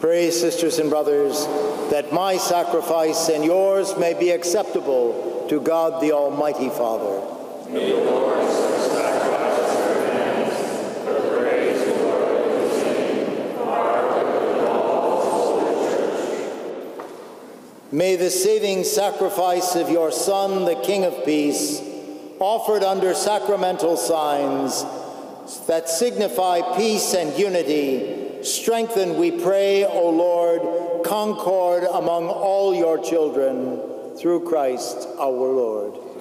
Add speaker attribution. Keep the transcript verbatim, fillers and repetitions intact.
Speaker 1: Pray, sisters and brothers, that my sacrifice and yours may be acceptable to God the Almighty Father.
Speaker 2: May the Lord accept sacrifices at your hands for the praise and glory of his name, our good and all the Holy Church.
Speaker 1: May the saving sacrifice of your Son, the King of Peace, offered under sacramental signs that signify peace and unity, strengthen, we pray, O Lord, concord among all your children, through Christ our Lord.